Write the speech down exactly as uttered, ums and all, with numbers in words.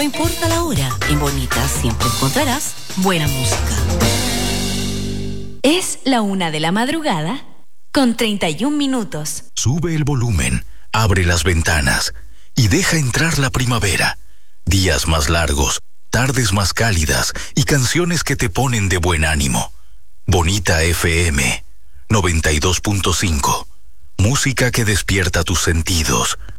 No importa la hora, en Bonita siempre encontrarás buena música. Es la una de la madrugada con treinta y un minutos. Sube el volumen, abre las ventanas y deja entrar la primavera. Días más largos, tardes más cálidas y canciones que te ponen de buen ánimo. Bonita F M noventa y dos punto cinco. Música que despierta tus sentidos.